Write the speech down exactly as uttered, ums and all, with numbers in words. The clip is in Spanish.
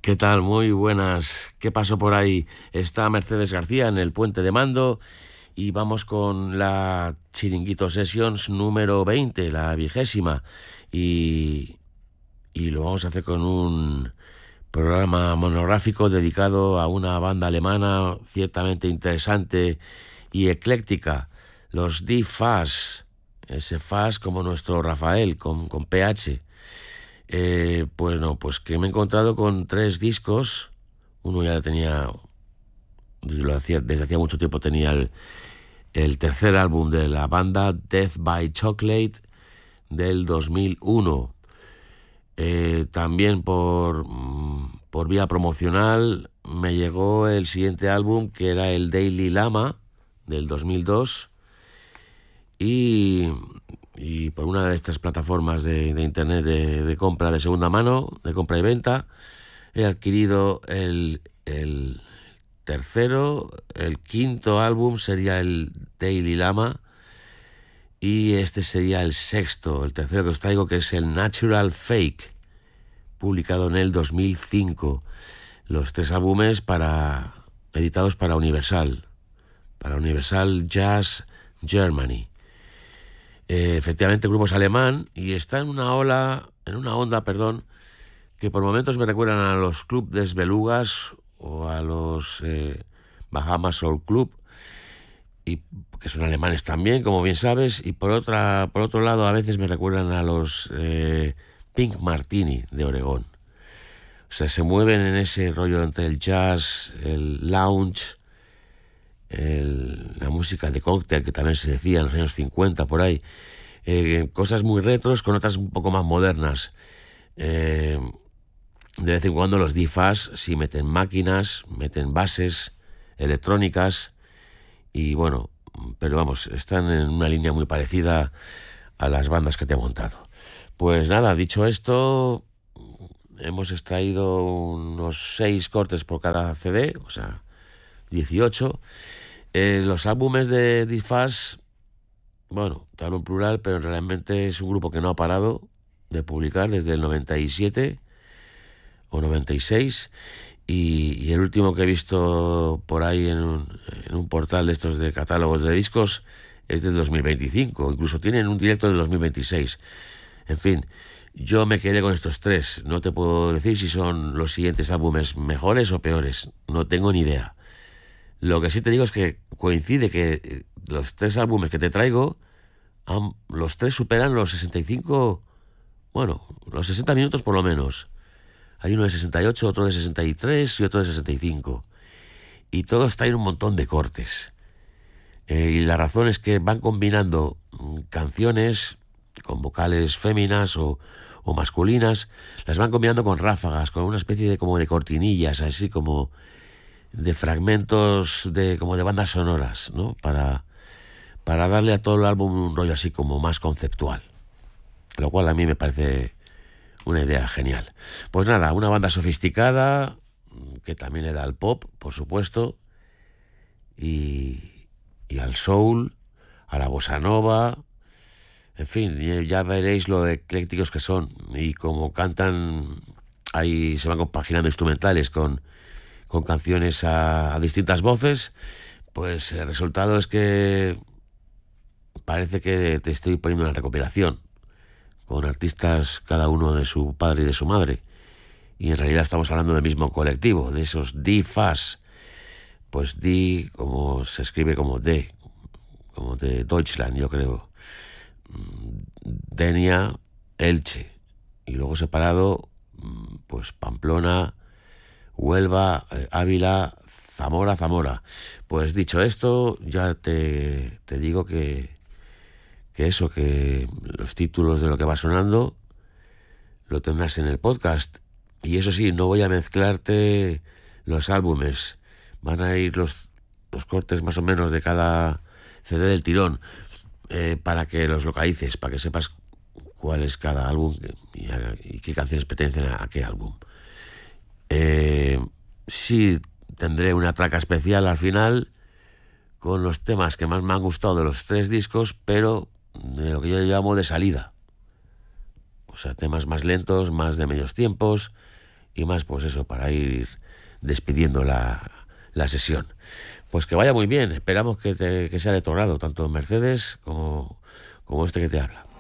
¿Qué tal? Muy buenas. ¿Qué pasó por ahí? Está Mercedes García en el puente de mando y vamos con la Chiringuito Sessions número veinte, la vigésima. Y, y lo vamos a hacer con un programa monográfico dedicado a una banda alemana ciertamente interesante y ecléctica, los Die Fas. Ese Fas como nuestro Rafael, con, con P H. Eh, pues no, pues que me he encontrado con tres discos. Uno ya tenía, lo hacía, desde hacía mucho tiempo tenía el, el tercer álbum de la banda, Death by Chocolate, del dos mil uno. Eh, también por, por vía promocional me llegó el siguiente álbum, que era el Daily Lama, del dos mil dos. Y, y por una de estas plataformas de, de internet de, de compra de segunda mano, de compra y venta, he adquirido el, el tercero, el quinto álbum sería el Daily Lama, y este sería el sexto, el tercero que os traigo, que es el Natural Fake, publicado en el dos mil cinco. Los tres álbumes para, editados para Universal, para Universal Jazz Germany. Eh, efectivamente, el grupo es alemán y está en una ola, en una onda, perdón, que por momentos me recuerdan a los Club des Belugas o a los eh, Bahamas Soul Club, y que son alemanes también, como bien sabes, y por otra, por otro lado a veces me recuerdan a los eh, Pink Martini de Oregón. O sea, se mueven en ese rollo entre el jazz, el lounge, el, la música de cóctel, que también se decía en los años cincuenta, por ahí. Eh, cosas muy retros con otras un poco más modernas. Eh, de vez en cuando los D F As sí meten máquinas, meten bases electrónicas y bueno, pero vamos, están en una línea muy parecida a las bandas que te he montado. Pues nada, dicho esto, hemos extraído unos seis cortes por cada C D, o sea, dieciocho. Eh, los álbumes de D F As, bueno, te hablo en plural, pero realmente es un grupo que no ha parado de publicar desde el noventa y siete o noventa y seis, y, y el último que he visto por ahí en un, en un portal de estos de catálogos de discos es del dos mil veinticinco, incluso tienen un directo del dos mil veintiséis. En fin, yo me quedé con estos tres. No te puedo decir si son los siguientes álbumes mejores o peores, no tengo ni idea. Lo que sí te digo es que coincide que los tres álbumes que te traigo, los tres superan los sesenta y cinco, bueno, los sesenta minutos por lo menos. Hay uno de sesenta y ocho, otro de sesenta y tres y otro de sesenta y cinco. Y todos traen un montón de cortes. Eh, y la razón es que van combinando canciones con vocales féminas o, o masculinas, las van combinando con ráfagas, con una especie de como de cortinillas, así como de fragmentos de como de bandas sonoras, ¿no? Para, para darle a todo el álbum un rollo así como más conceptual. Lo cual a mí me parece una idea genial. Pues nada, una banda sofisticada, que también le da al pop, por supuesto, y, y al soul, a la bossa nova, en fin, ya veréis lo eclécticos que son, y como cantan, ahí se van compaginando instrumentales con, con canciones a, a distintas voces, pues el resultado es que parece que te estoy poniendo una recopilación con artistas cada uno de su padre y de su madre, y en realidad estamos hablando del mismo colectivo, de esos D F As. Pues D como se escribe como D, como de Deutschland, yo creo, Denia, Elche, y luego separado pues Pamplona, Huelva, Ávila, Zamora, Zamora. Pues dicho esto, ya te, te digo que que eso, que los títulos de lo que va sonando lo tendrás en el podcast. Y eso sí, no voy a mezclarte los álbumes. Van a ir los, los cortes más o menos de cada C D del tirón, eh, para que los localices, para que sepas cuál es cada álbum y, y qué canciones pertenecen a, a qué álbum. Eh, sí tendré una traca especial al final con los temas que más me han gustado de los tres discos, pero de lo que yo llamo de salida. O sea, temas más lentos, más de medios tiempos y más pues eso, para ir despidiendo la, la sesión. Pues que vaya muy bien, esperamos que, te, que sea de tu agrado, tanto Mercedes como, como este que te habla.